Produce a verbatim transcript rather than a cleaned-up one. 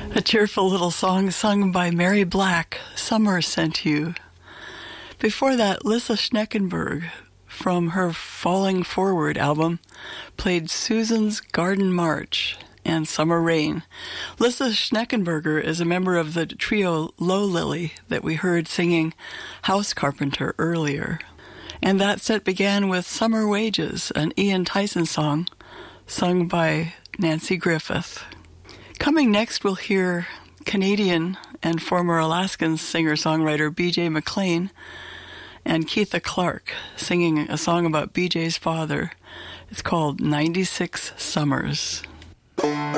A cheerful little song sung by Mary Black, Summer Sent You. Before that, Lissa Schneckenberg, from her Falling Forward album, played Susan's Garden March and Summer Rain. Lissa Schneckenberger is a member of the trio Low Lily that we heard singing House Carpenter earlier. And that set began with Summer Wages, an Ian Tyson song sung by Nancy Griffith. Coming next, we'll hear Canadian and former Alaskan singer-songwriter B J McLean and Keitha Clark singing a song about B J's father. It's called ninety-six Summers.